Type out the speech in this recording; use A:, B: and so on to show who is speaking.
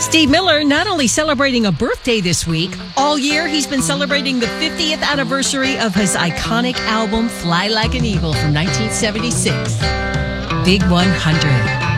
A: Steve Miller not only celebrating a birthday this week, all year he's been celebrating the 50th anniversary of his iconic album, Fly Like an Eagle from 1976. Big 100.